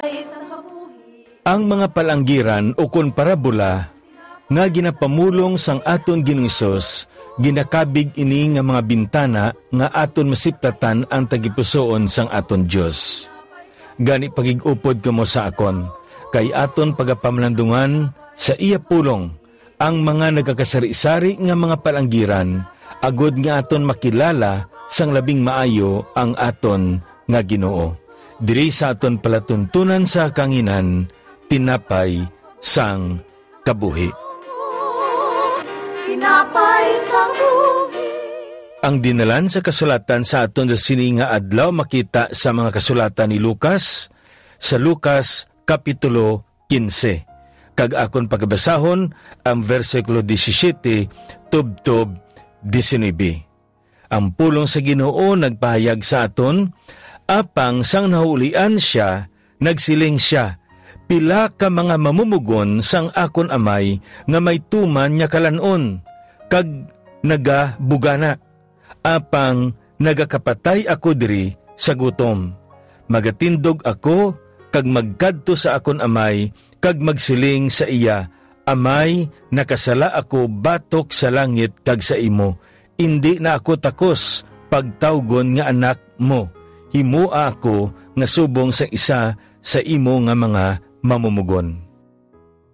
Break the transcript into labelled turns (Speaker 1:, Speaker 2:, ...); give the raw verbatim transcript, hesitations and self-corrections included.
Speaker 1: Ang mga palanggiran o kon parabola nga ginapamulong sang aton Ginoong Hesus, ginakabig ini nga mga bintana nga aton masiplatan ang tagipusoon sang aton Dios. Gani pagigupod kamo sa akon, kay aton pagapamlandungan sa iya pulong ang mga nagakasari-sari nga mga palanggiran, agod nga aton makilala sang labing maayo ang aton nga Ginoo. Diri sa aton palatuntunan sa kanginan, tinapay sang kabuhi. Tinapay sang buhi. Ang dinalan sa kasulatan sa aton sa sininga adlaw makita sa mga kasulatan ni Lucas, sa Lucas Kapitulo fifteen. Kag akon pagabasahon ang versikulo seventeen tubtob nineteen. Ang pulong sa Ginoo nagpahayag sa aton, apang sang nahulian siya, nagsiling siya, pila ka mga mamumugon sang akon amay nga may tuman nya kalanon, kag nagabugana, apang nagakapatay ako diri sa gutom. Magatindog ako, kag magkadto sa akon amay, kag magsiling sa iya, amay, nakasala ako batok sa langit kag sa imo, indi na ako takos pagtawgon nga anak mo, himua ako nga subong sa isa sa imo nga mga mamumugon.